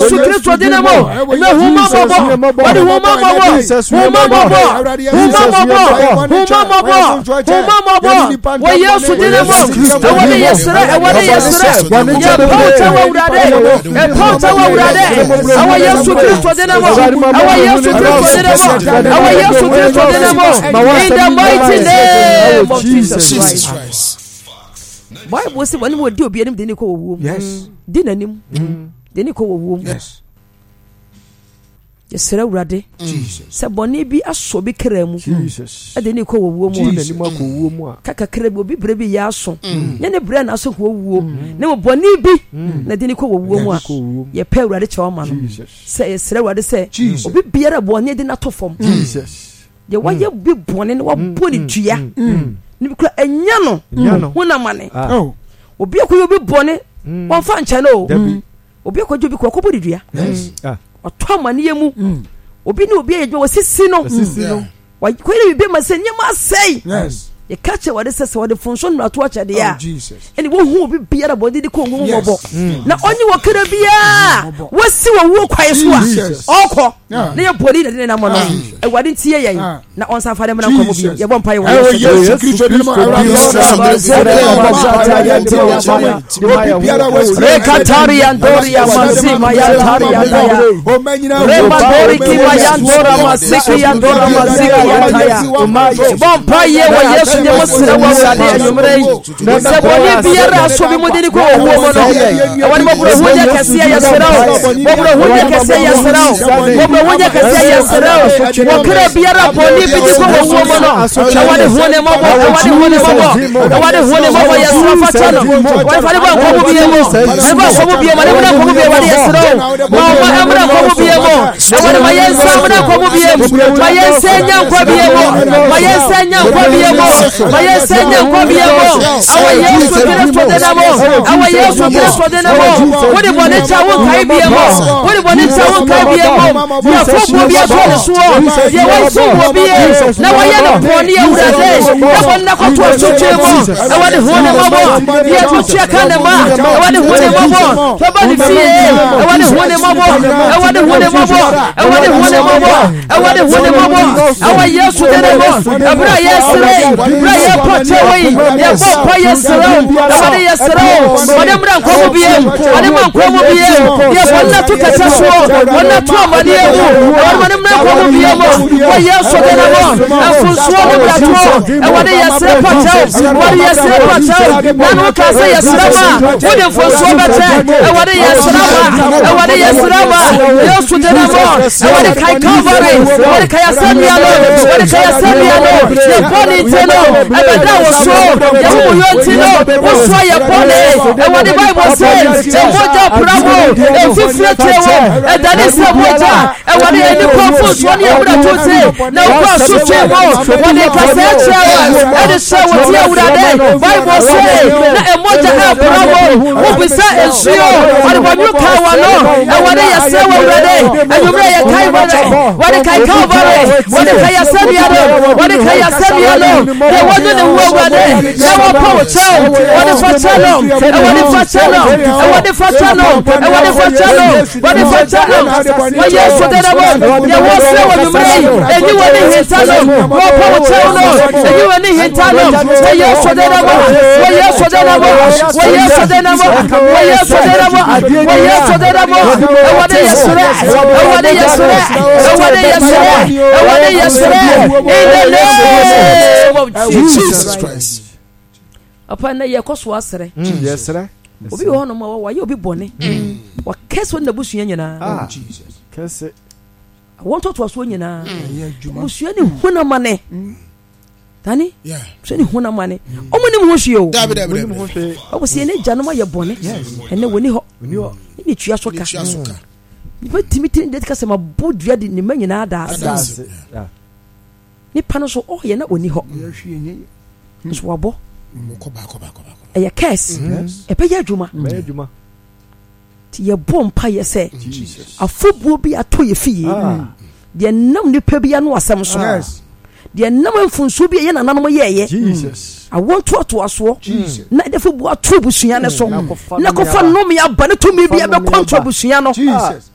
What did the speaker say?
Yesu Kristo dinamo na huma bobo wadi huma bobo wa Yesu dinamo wadi yesra Ponta wa urade awa Yesu Kristo dinamo awa Yesu Kristo dinamo in the mighty name of Jesus Christ. Bible say when we do obi anim de ne ko wo. Yes. Di nanim. De ne ko wo. Yes. Yesra urade. Jesus. Se boni bi aso bi kra mu. Jesus. De ne ko wo mu nanim akwo mu a. Kaka kra bi obi bre bi ya aso. Ne ne bre na aso ko wo. Ne mo boni bi na de ne ko wo mu a. Ye pa urade che o ma no. Se yesra urade se obi biara boni de na to fom. Jesus. Ye wa ye bi boni ne wa boni dua. Ni bi kura enya no wona mane obi akoyo bi bone won fa ncha no obi akojo bi ko bodi dua oto amane yemu obi ni obi ayejo wasisi no wa ko ile bi ma se nyama sei ye catch what is say what the function na to acha de ya eni wo hu obi biara bodi de ko ngun bobo na onye wo kra bia wasi wo wo kwae so a okọ na ye bodi de na mo no e wade ntie yen na on sa fa dem na ko mo bi ye bon pae wo Yesu Kristo de mo rekatari andori ya masima ya tari ya remandori ki mayandora masiki ya ndora masiki ya taya bon pae wo Yesu de mosira wa wade anyumre se boni biara so bi modeni ko wo mo no e wani mo bro honya kase ya serao mo bro honya kase ya serao mo bro honya kase ya serao wo kra biara boni bi ko wo mo no e wani hone mo bo e wani hone mo bo ya srafa chano wa fali ba ko bi mo e ba ko bi mo ne ko bi wani ya serao mo ma amra ko bi mo e wani ma yensa amra ko bi mo ma yensa nya ko bi mo ma yensa nya ko bi mo Mayesenya kwa biyemo awa Yesu Kristo denamo awa Yesu Kristo denamo wodi bone cha won kai biyemo wodi bone cha won kai biyemo ya fobo biya ko suo ye wa fobo biye na wa ye no bone ye urade ya bonna ko to chuchemo awa de hone mabo ye ko cheka ne ma awa de hone mabo to ba ni fie awa de hone mabo awa de hone mabo awa de hone mabo awa de hone mabo awa Yesu denamo abra Yesu Prayer Potaway, your papa yesterday, somebody yesterday, when I'm not going to be able, when I'm not going to be able, yes, one not to catch us all, one not to money, when I'm not going to be able, why yes, so then I want, and full swallow that wall, and what is yesterday, what is yesterday, one who can say yesterday, what is full swallow that, and what is yesterday, and what is yesterday, yes, so then I want, and what is I cover it, what is I send me alone, what is I send me alone, the body eternal. Abeda was so yahu yotino was so ya bone e what the Bible says e moja bravo e fifretewo e dani se moja e what the any prophet one ya would to say na kwa so chemo what the kase chewa e the show what ya would dey Bible say na e moja e bravo who be say ensure what the you can wano e what ya say we dey and you may kai bone what the kai cover what the kai say biado what the kai say biado what the world there now power child what if I tell them and what if I tell them and what if I tell them and what if I tell them what if I tell them what yes so that about there was so what you mean and you want to hit tell them what power child and you want to hit tell them what yes so that about what yes so that about what yes so that about what yes so that about what yes so that about and what yes so that and what yes so that and what yes so that and what yes so that in the name of Jesus Christ. Upon the Yakos was yes, sir. Obi ho no ma wa ye obi bone. Wa keso na busu nyina. Jesus. Kese. I want to aso nyina. Busu ni huna mane. Tani? Yeah. So ni huna mane. Omuni mu hwie o. Dabi. Obo se ne gyanoma ye bone. Ene woni ho. Ni tua so ka. Ni timitin de ka se ma bodua de ni manyina da asa. Ni pano so o ye na oni ho. So wabo. E ya kes. E pe ya adwuma. Ti ye bompa ye se. Afobuo bi ato ye fie. De nam ni pa bi anu asem so. De nam mfunso bi ye nananom ye ye. Jesus. I want to aso. Na de fobuo ato busua ne so. Na kofa nom ya ba ne to mi bi e be kontro busua no. Jesus.